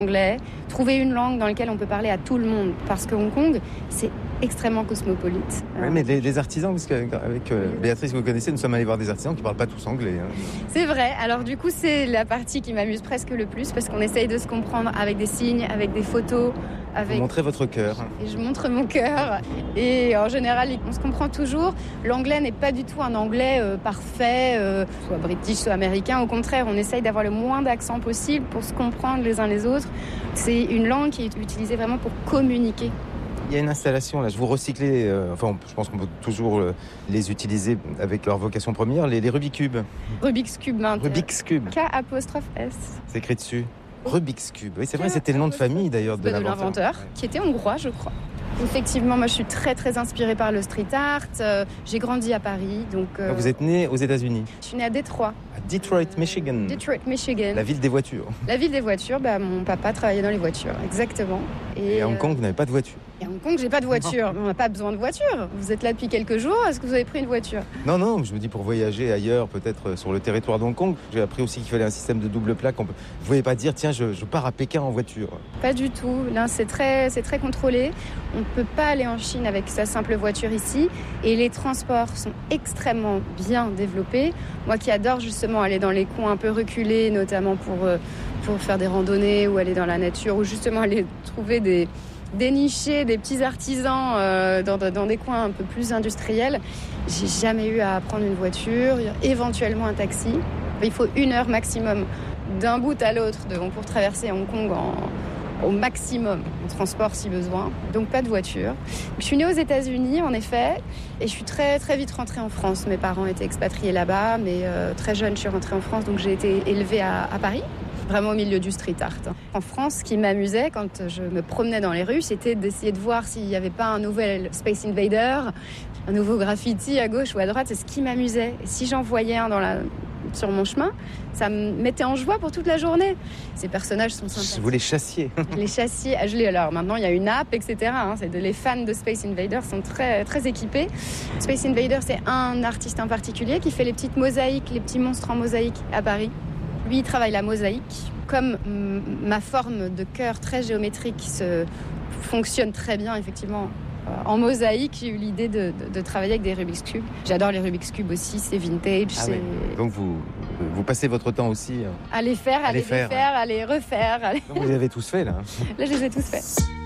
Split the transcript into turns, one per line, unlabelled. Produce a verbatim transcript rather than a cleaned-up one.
Anglais, trouver une langue dans laquelle on peut parler à tout le monde, parce que Hong Kong, c'est extrêmement cosmopolite.
Oui, mais les, les artisans, parce qu'avec euh, Béatrice, vous connaissez, nous sommes allés voir des artisans qui ne parlent pas tous anglais. Hein.
C'est vrai, alors du coup, c'est la partie qui m'amuse presque le plus, parce qu'on essaye de se comprendre avec des signes, avec des photos. Avec...
Vous montrez votre cœur.
Et je montre mon cœur, et en général, on se comprend toujours. L'anglais n'est pas du tout un anglais euh, parfait, euh, soit british, soit américain. Au contraire, on essaye d'avoir le moins d'accent possible pour se comprendre les uns les autres. C'est une langue qui est utilisée vraiment pour communiquer.
Il y a une installation, là, je vous recyclez, euh, enfin, je pense qu'on peut toujours euh, les utiliser avec leur vocation première, les, les Rubik's Cube.
Rubik's Cube, m'intéresse.
Rubik's Cube.
K apostrophe S.
C'est écrit dessus. Rubik's Cube. Oui, c'est vrai, c'était le nom de famille d'ailleurs de,
de l'inventeur, l'inventeur ouais. Qui était hongrois, je crois. Effectivement, moi je suis très très inspirée par le street art. Euh, j'ai grandi à Paris, donc. Euh...
Vous êtes née aux États-Unis.
Je suis née à Détroit.
À Detroit, Michigan.
Detroit, Michigan.
La ville des voitures.
La ville des voitures. Bah, mon papa travaillait dans les voitures, exactement.
Et, Et à Hong Kong, euh... vous n'avez pas de voiture.
Et à Hong Kong, j'ai pas de voiture. On n'a pas besoin de voiture. Vous êtes là depuis quelques jours. Est-ce que vous avez pris une voiture ?
Non, non. Je me dis pour voyager ailleurs, peut-être sur le territoire de Hong Kong. J'ai appris aussi qu'il fallait un système de double plaque. On peut... Vous ne pouvez pas dire tiens, je, je pars à Pékin en voiture.
Pas du tout. Là, c'est très, c'est très contrôlé. On ne peut pas aller en Chine avec sa simple voiture ici. Et les transports sont extrêmement bien développés. Moi qui adore justement aller dans les coins un peu reculés, notamment pour, euh, pour faire des randonnées ou aller dans la nature, ou justement aller trouver des... dénicher des petits artisans euh, dans, dans des coins un peu plus industriels. J'ai jamais eu à prendre une voiture, éventuellement un taxi. Il faut une heure maximum d'un bout à l'autre de, pour traverser Hong Kong en, au maximum en transport si besoin. Donc pas de voiture. Je suis née aux États-Unis en effet et je suis très très vite rentrée en France. Mes parents étaient expatriés là-bas, mais euh, très jeune je suis rentrée en France, donc j'ai été élevée à, à Paris. Vraiment au milieu du street art. En France, ce qui m'amusait quand je me promenais dans les rues, c'était d'essayer de voir s'il n'y avait pas un nouvel Space Invader, un nouveau graffiti à gauche ou à droite. C'est ce qui m'amusait. Et si j'en voyais un dans la... sur mon chemin, ça me mettait en joie pour toute la journée. Ces personnages sont sympas.
Vous les chassiez.
Les chassiez. Ah, je les... Alors maintenant, il y a une app, et cetera. Hein. C'est de... Les fans de Space Invader sont très, très équipés. Space Invader, c'est un artiste en particulier qui fait les petites mosaïques, les petits monstres en mosaïque à Paris. Lui, il travaille la mosaïque. Comme m- ma forme de cœur très géométrique se fonctionne très bien, effectivement, euh, en mosaïque, j'ai eu l'idée de, de, de travailler avec des Rubik's Cube. J'adore les Rubik's Cube aussi, c'est vintage.
Ah
c'est...
Oui. Donc vous, vous passez votre temps aussi...
À les faire, à, à les, les faire, défaire, à les refaire. À les...
Vous les avez tous faits, là.
Là, je les ai tous faits.